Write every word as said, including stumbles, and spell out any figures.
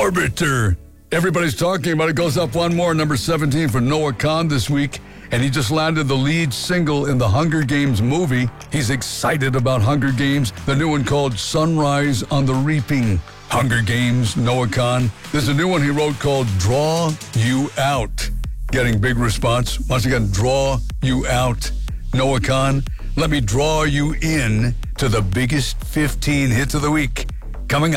Orbiter. Everybody's talking about it. Goes up one more, number seventeen for Noah Kahan this week. And he just landed the lead single in the Hunger Games movie. He's excited about Hunger Games, the new one called Sunrise on the Reaping. Hunger Games, Noah Kahan. There's a new one he wrote called Draw You Out. Getting big response. Once again, Draw You Out. Noah Kahan, let me draw you in to the biggest fifteen hits of the week. Coming up.